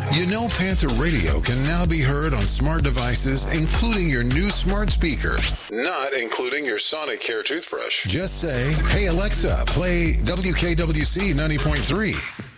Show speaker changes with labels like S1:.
S1: You know Panther Radio can now be heard on smart devices, including your new smart speaker, not including your Sonicare toothbrush. Just say, "Hey Alexa, play WKWC 90.3."